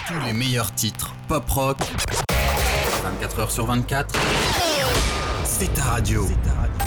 Tous les meilleurs titres pop rock, 24h sur 24, c'est ta radio.